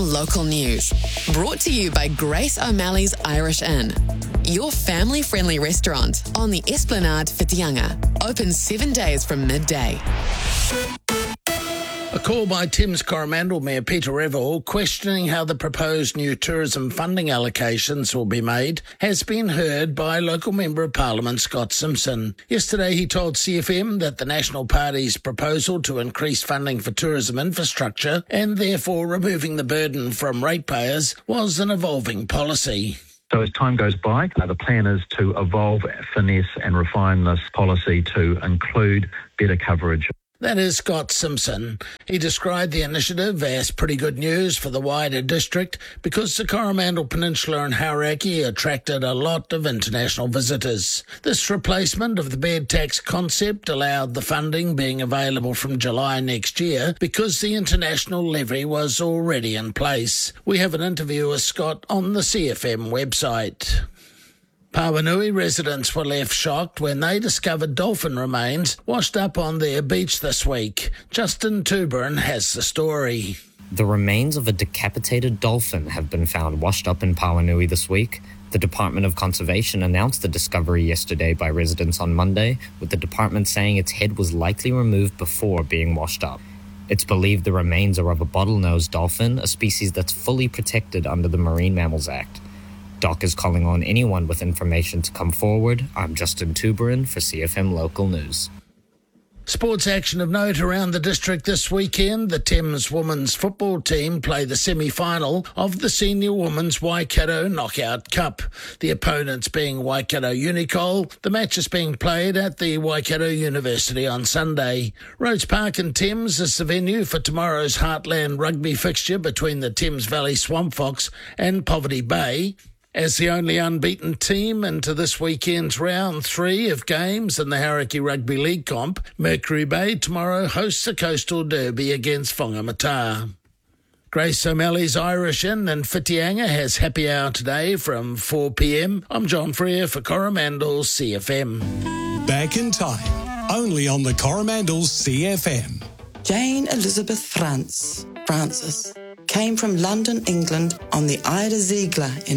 Local news. Brought to you by Grace O'Malley's Irish Inn. Your family-friendly restaurant on the Esplanade Whitianga. Open 7 days from midday. A call by Thames Coromandel Mayor Peter Revel questioning how the proposed new tourism funding allocations will be made has been heard by local Member of Parliament Scott Simpson. Yesterday he told CFM that the National Party's proposal to increase funding for tourism infrastructure and therefore removing the burden from ratepayers was an evolving policy. So as time goes by, the plan is to evolve, finesse and refine this policy to include better coverage. That is Scott Simpson. He described the initiative as pretty good news for the wider district because the Coromandel Peninsula and Hauraki attracted a lot of international visitors. This replacement of the bed tax concept allowed the funding being available from July next year because the international levy was already in place. We have an interview with Scott on the CFM website. Pawanui residents were left shocked when they discovered dolphin remains washed up on their beach this week. Justin Tuberin has the story. The remains of a decapitated dolphin have been found washed up in Pawanui this week. The Department of Conservation announced the discovery yesterday by residents on Monday, with the department saying its head was likely removed before being washed up. It's believed the remains are of a bottlenose dolphin, a species that's fully protected under the Marine Mammals Act. DOC is calling on anyone with information to come forward. I'm Justin Tuberin for CFM Local News. Sports action of note around the district this weekend. The Thames women's football team play the semi-final of the Senior Women's Waikato Knockout Cup. The opponents being Waikato Unicol. The match is being played at the Waikato University on Sunday. Rhodes Park in Thames is the venue for tomorrow's Heartland rugby fixture between the Thames Valley Swamp Fox and Poverty Bay. As the only unbeaten team into this weekend's round 3 of games in the Hauraki Rugby League comp, Mercury Bay tomorrow hosts the Coastal Derby against Whangamata. Grace O'Malley's Irish Inn in Whitianga has happy hour today from 4 p.m. I'm John Freer for Coromandel's CFM. Back in time, only on the Coromandel's CFM. Jane Elizabeth Francis came from London, England on the Ida Ziegler in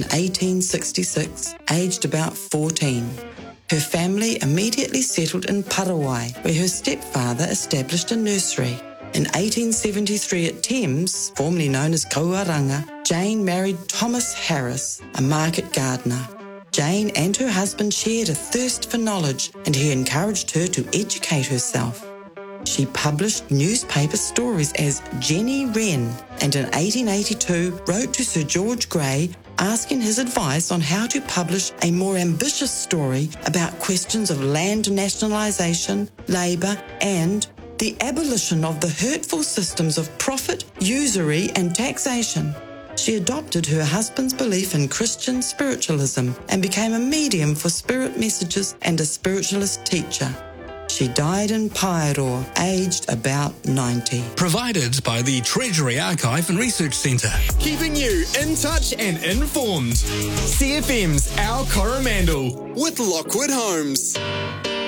1866, aged about 14. Her family immediately settled in Paraguay, where her stepfather established a nursery. In 1873 at Thames, formerly known as Kauaranga, Jane married Thomas Harris, a market gardener. Jane and her husband shared a thirst for knowledge, and he encouraged her to educate herself. She published newspaper stories as Jenny Wren and in 1882 wrote to Sir George Grey asking his advice on how to publish a more ambitious story about questions of land nationalisation, labour and the abolition of the hurtful systems of profit, usury and taxation. She adopted her husband's belief in Christian spiritualism and became a medium for spirit messages and a spiritualist teacher. She died in Paeroa, aged about 90. Provided by the Treasury Archive and Research Centre. Keeping you in touch and informed. CFM's Our Coromandel with Lockwood Homes.